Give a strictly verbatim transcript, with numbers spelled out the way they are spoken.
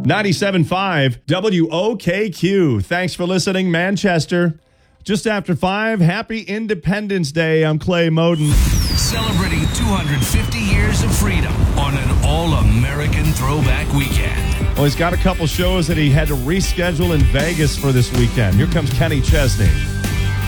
ninety-seven point five W O K Q. Thanks for listening, Manchester. Just after five, happy Independence Day. I'm Clay Moden. Celebrating two hundred fifty years of freedom on an all-American throwback weekend. Well, he's got a couple shows that he had to reschedule in Vegas for this weekend. Here comes Kenny Chesney.